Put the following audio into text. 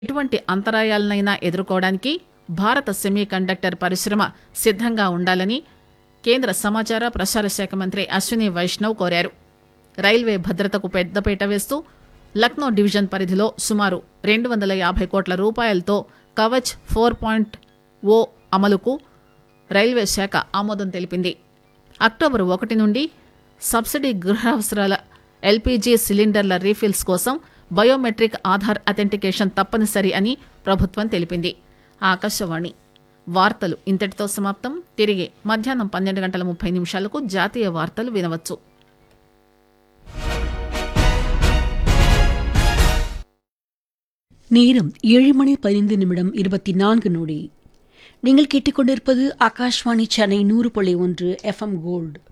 ఎటువంటి అంతరాయాలనైనా ఎదుర్కోవడానికి భారత సెమీకండక్టర్ పరిశ్రమ సిద్దంగా ఉండాలని కేంద్ర సమాచార ప్రసార శాఖ మంత్రి అశ్విని వైష్ణవ్ కోరారు. రైల్వే భద్రతకు పెద్దపీట వేస్తూ లక్నో డివిజన్ పరిధిలో సుమారు 250 కోట్ల రూపాయలతో కవచ్ 4.0 అమలుకు రైల్వే శాఖ ఆమోదం తెలిపింది. అక్టోబర్ 1 నుండి సబ్సిడీ గృహావసరాల ఎల్పీజీ సిలిండర్ల రీఫిల్స్ కోసం బయోమెట్రిక్ ఆధార్ అథెంటికేషన్ తప్పనిసరి అని ప్రభుత్వం తెలిపింది. ఆకాశవాణి వార్తలు ఇంతటితో సమాప్తం. తిరిగి మధ్యాహ్నం 12:30 జాతీయ వార్తలు వినవచ్చు. நேரம் 7:15:24. நீங்கள் கேட்டுக்கொண்டிருப்பது ஆகாஷ்வாணி சென்னை 100.1 FM கோல்டு.